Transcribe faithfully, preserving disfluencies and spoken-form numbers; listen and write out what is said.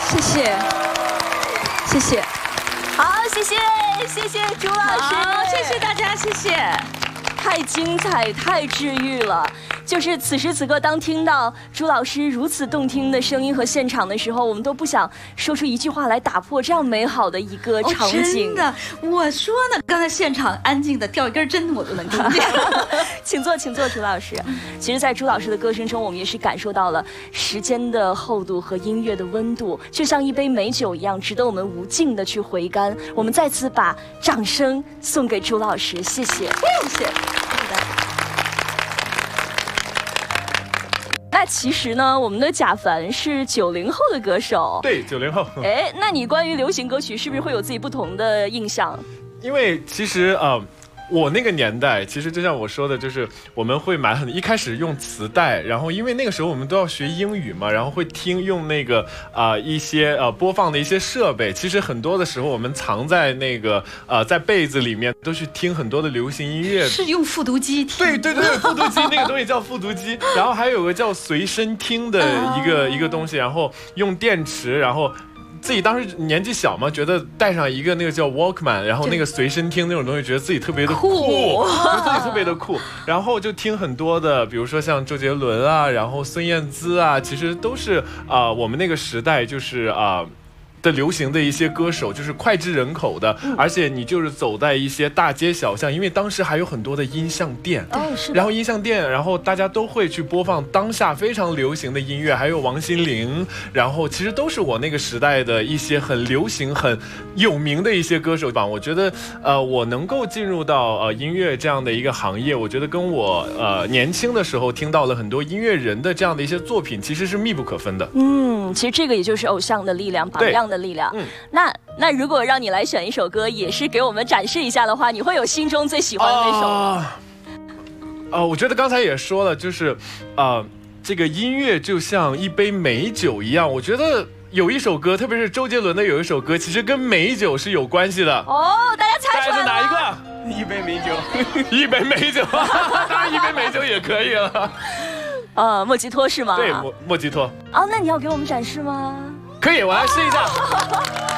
谢谢，谢谢。 好，谢谢，谢谢朱老师， 好，谢谢大家，谢谢。 太精彩，太治愈了。就是此时此刻，当听到朱老师如此动听的声音和现场的时候，我们都不想说出一句话来打破这样美好的一个场景。 哦、真的，我说呢，刚才现场安静的掉一根针，我都能听见。 请坐，请坐，朱老师。其实，在朱老师的歌声中，我们也是感受到了时间的厚度和音乐的温度，就像一杯美酒一样，值得我们无尽的去回甘。我们再次把掌声送给朱老师，谢谢，谢谢。那其实呢，我们的贾凡是九零后的歌手， 对，九零后。 哎，那你关于流行歌曲是不是会有自己不同的印象？ 因为其实呃。我那个年代，其实就像我说的，就是我们会买很一开始用磁带，然后因为那个时候我们都要学英语嘛，然后会听用那个啊、呃、一些呃播放的一些设备。其实很多的时候我们藏在那个呃在被子里面，都去听很多的流行音乐。 是用复读机听？ 对对对，复读机那个东西叫复读机，然后还有个叫随身听的一个、uh... 一个东西，然后用电池，然后。自己当时年纪小嘛，觉得带上一个那个叫 Walkman， 然后那个随身听那种东西，觉得自己特别的酷，觉得自己特别的酷，然后就听很多的，比如说像周杰伦啊，然后孙燕姿啊，其实都是啊、呃，我们那个时代就是啊。呃的流行的一些歌手，就是脍炙人口的，嗯、而且你就是走在一些大街小巷，因为当时还有很多的音像店， 哦，是， 然后音像店，然后大家都会去播放当下非常流行的音乐，还有王心凌，然后其实都是我那个时代的一些很流行、很有名的一些歌手吧。我觉得，呃，我能够进入到呃音乐这样的一个行业，我觉得跟我呃年轻的时候听到了很多音乐人的这样的一些作品，其实是密不可分的。 嗯，其实这个也就是偶像的力量，榜样的力量。嗯，那那如果让你来选一首歌，也是给我们展示一下的话，你会有心中最喜欢的那首吗？ 呃，我觉得刚才也说了，就是呃，这个音乐就像一杯美酒一样，我觉得。有一首歌，特别是周杰伦的有一首歌，其实跟美酒是有关系的。 哦，大家猜出来了？ 是哪一个？ 一杯美酒， 一杯美酒，当然一杯美酒也可以了。 呃，莫吉托是吗？ 对，莫莫吉托。 哦，那你要给我们展示吗？ 可以，我来试一下。